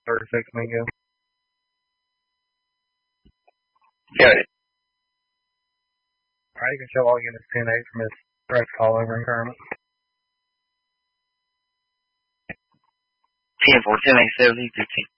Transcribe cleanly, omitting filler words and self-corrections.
36 Mingo. Got it. Alright, you can show all units 10-8 from his direct call over in Kermit. 10-4, 10-8, 70, 15.